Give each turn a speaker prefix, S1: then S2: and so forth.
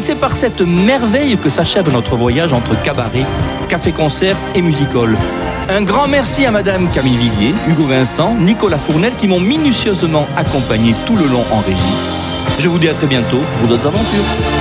S1: c'est par cette merveille que s'achève notre voyage entre cabaret, café-concert et music-hall. Un grand merci à Madame Camille Villiers, Hugo Vincent, Nicolas Fournel qui m'ont minutieusement accompagné tout le long en régie. Je vous dis à très bientôt pour d'autres aventures.